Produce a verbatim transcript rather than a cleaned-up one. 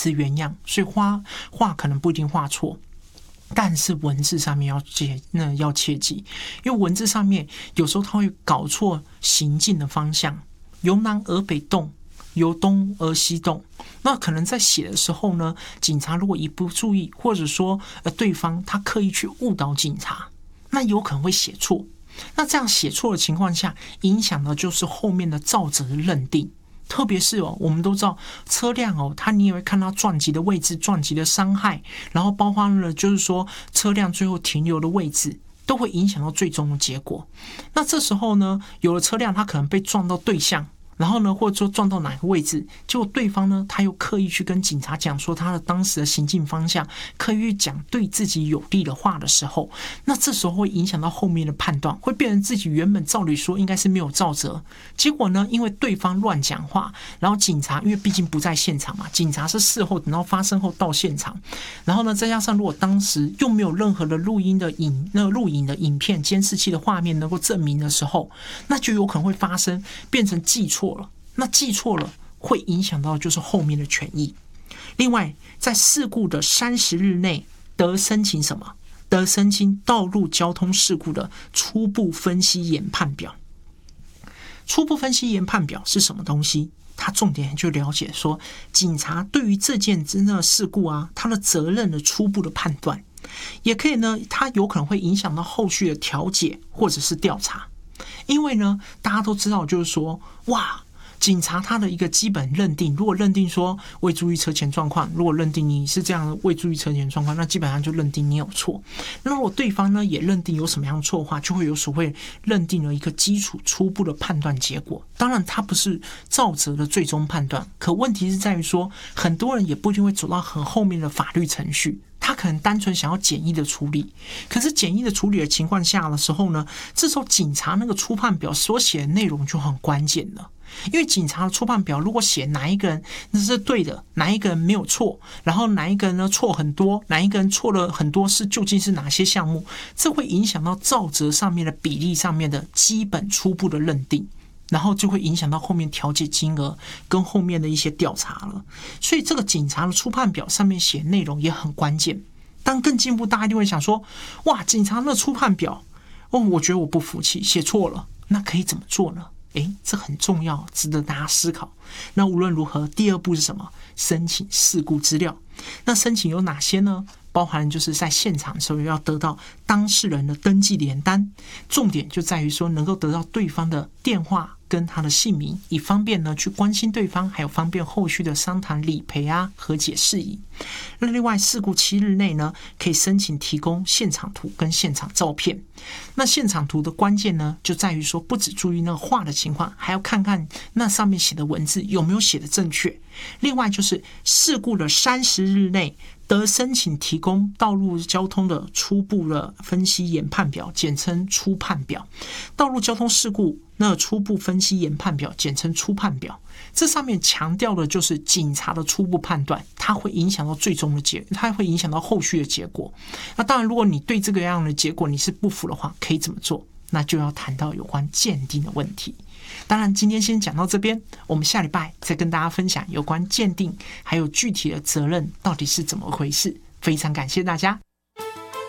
词原样，所以画画可能不一定画错。但是文字上面要切，那要切记，因为文字上面有时候他会搞错行进的方向，由南而北动，由东而西动。那可能在写的时候呢，警察如果一不注意，或者说呃对方他刻意去误导警察，那有可能会写错。那这样写错的情况下，影响的就是后面的肇责的认定。特别是哦，我们都知道车辆哦，它你也会看到撞击的位置、撞击的伤害，然后包括了就是说车辆最后停留的位置，都会影响到最终的结果。那这时候呢，有的车辆它可能被撞到对向，然后呢，或者说撞到哪个位置，结果对方呢，他又刻意去跟警察讲说他的当时的行进方向，刻意讲对自己有利的话的时候，那这时候会影响到后面的判断，会变成自己原本照理说应该是没有肇责，结果呢，因为对方乱讲话，然后警察因为毕竟不在现场嘛，警察是事后等到发生后到现场，然后呢，再加上如果当时又没有任何的录音的影那录影的影片、监视器的画面能够证明的时候，那就有可能会发生变成记错。那记错了会影响到就是后面的权益。另外，在事故的三十日内得申请什么？得申请道路交通事故的初步分析研判表。初步分析研判表是什么东西？它重点就了解说，警察对于这件真正的事故啊，他的责任的初步的判断，也可以呢，它有可能会影响到后续的调解或者是调查。因为呢，大家都知道，就是说，哇，警察他的一个基本认定，如果认定说未注意车前状况，如果认定你是这样的未注意车前状况，那基本上就认定你有错。那如果对方呢也认定有什么样的错的话，就会有所谓认定了一个基础初步的判断结果。当然，它不是肇责的最终判断，可问题是在于说，很多人也不一定会走到很后面的法律程序。他可能单纯想要简易的处理，可是简易的处理的情况下的时候呢，这时候警察那个初判表所写的内容就很关键了。因为警察的初判表如果写哪一个人那是对的，哪一个人没有错，然后哪一个人呢错很多，哪一个人错了很多，是究竟是哪些项目，这会影响到肇责上面的比例上面的基本初步的认定。然后就会影响到后面调解金额跟后面的一些调查了。所以这个警察的初判表上面写内容也很关键。当更进一步，大家一定会想说，哇，警察那初判表，哦，我觉得我不服气，写错了，那可以怎么做呢？诶，这很重要，值得大家思考。那无论如何，第二步是什么？申请事故资料。那申请有哪些呢？包含就是在现场的时候要得到当事人的登记联单，重点就在于说能够得到对方的电话跟他的姓名，以方便呢去关心对方，还有方便后续的商谈理赔啊、和解事宜。那另外，事故七日内呢，可以申请提供现场图跟现场照片。那现场图的关键呢，就在于说不只注意那个画的情况，还要看看那上面写的文字有没有写的正确。另外就是事故的三十日内得申请提供道路交通的初步的分析研判表，简称初判表。道路交通事故那初步分析研判表，简称初判表。这上面强调的就是警察的初步判断，它会影响到最终的结，它会影响到后续的结果。那当然，如果你对这个样的结果你是不服的话，可以怎么做？那就要谈到有关鉴定的问题。当然，今天先讲到这边，我们下礼拜再跟大家分享有关鉴定，还有具体的责任到底是怎么回事。非常感谢大家。